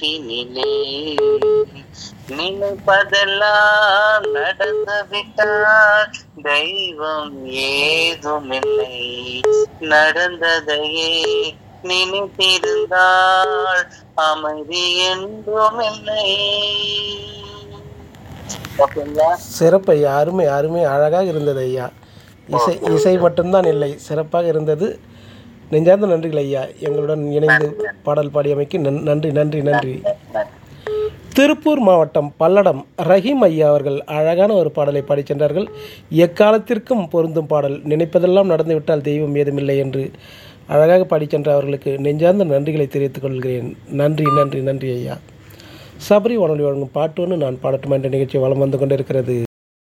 வீட்டினிலே நினைப்பதெல்லாம் நடந்து விட்டால் தெய்வம் ஏதுமில்லை. நடந்ததையே நினைத்திருந்தால் அமைதி என்றுமில்லை. ஓகேங்களா? சிறப்பு ஐயா, அருமை அருமை, அழகாக இருந்தது ஐயா. இசை மட்டும்தான் இல்லை, சிறப்பாக இருந்தது. நெஞ்சார்ந்த நன்றிகள் ஐயா, எங்களுடன் இணைந்து பாடல் பாடியமைக்கு நன்றி நன்றி நன்றி. திருப்பூர் மாவட்டம் பல்லடம் ரஹீம் ஐயா அவர்கள் அழகான ஒரு பாடலை பாடி சென்றார்கள். எக்காலத்திற்கும் பொருந்தும் பாடல், நினைப்பதெல்லாம் நடந்துவிட்டால் தெய்வம் ஏதுமில்லை என்று அழகாக பாடி சென்ற அவர்களுக்கு நெஞ்சார்ந்த நன்றிகளை தெரிவித்துக் கொள்கிறேன். நன்றி நன்றி நன்றி ஐயா. சபரி வானொலி வழங்கும் பாட்டு ஒன்று நான் பாடட்டுமா என்ற நிகழ்ச்சி வலம் வந்து கொண்டிருக்கிறது.